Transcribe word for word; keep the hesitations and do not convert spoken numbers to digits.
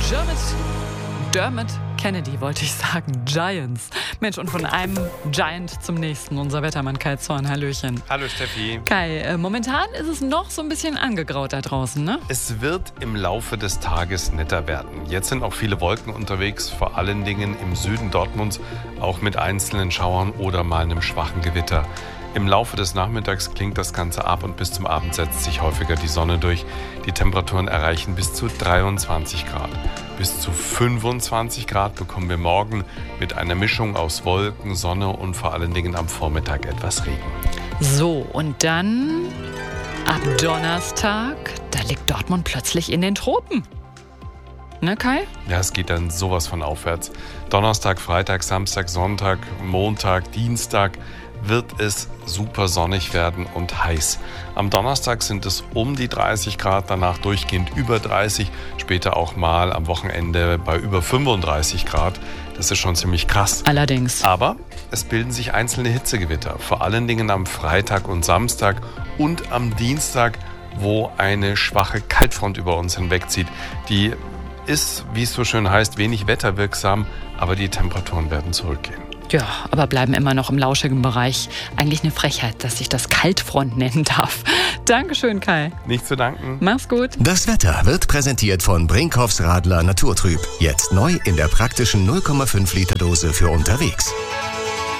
Dermot, Dermot Kennedy, wollte ich sagen. Giants. Mensch, und von einem Giant zum nächsten. Unser Wettermann Kai Zorn. Hallöchen. Hallo Steffi. Kai, äh, momentan ist es noch so ein bisschen angegraut da draußen, ne? Es wird im Laufe des Tages netter werden. Jetzt sind auch viele Wolken unterwegs, vor allen Dingen im Süden Dortmunds, auch mit einzelnen Schauern oder mal einem schwachen Gewitter. Im Laufe des Nachmittags klingt das Ganze ab und bis zum Abend setzt sich häufiger die Sonne durch. Die Temperaturen erreichen bis zu dreiundzwanzig Grad. Bis zu fünfundzwanzig Grad bekommen wir morgen mit einer Mischung aus Wolken, Sonne und vor allen Dingen am Vormittag etwas Regen. So, und dann ab Donnerstag, da liegt Dortmund plötzlich in den Tropen. Ne, Kai? Ja, es geht dann sowas von aufwärts. Donnerstag, Freitag, Samstag, Sonntag, Montag, Dienstag wird es super sonnig werden und heiß. Am Donnerstag sind es um die dreißig Grad, danach durchgehend über dreißig, später auch mal am Wochenende bei über fünfunddreißig Grad. Das ist schon ziemlich krass. Allerdings. Aber es bilden sich einzelne Hitzegewitter, vor allen Dingen am Freitag und Samstag und am Dienstag, wo eine schwache Kaltfront über uns hinwegzieht. Die ist, wie es so schön heißt, wenig wetterwirksam, aber die Temperaturen werden zurückgehen. Ja, aber bleiben immer noch im lauschigen Bereich. Eigentlich eine Frechheit, dass ich das Kaltfront nennen darf. Dankeschön, Kai. Nicht zu danken. Mach's gut. Das Wetter wird präsentiert von Brinkhoffs Radler Naturtrüb. Jetzt neu in der praktischen null Komma fünf Liter Dose für unterwegs.